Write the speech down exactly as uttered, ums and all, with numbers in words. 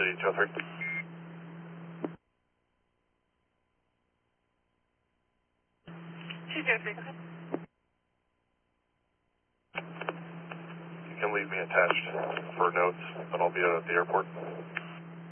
Charlie two oh three. two zero three, go ahead. You can leave me attached for notes, but I'll be at the airport.